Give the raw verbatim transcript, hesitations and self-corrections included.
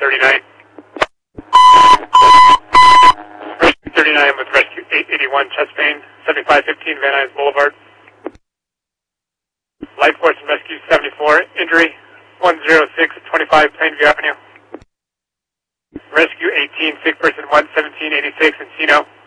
thirty-nine. Rescue thirty-nine with Rescue eight eighty-one, chest pain, seventy-five fifteen Van Nuys Boulevard. Life Force and Rescue seventy-four, injury one oh six twenty-five Plainview Avenue. Rescue eighteen, sick person one seventeen eighty-six, Encino.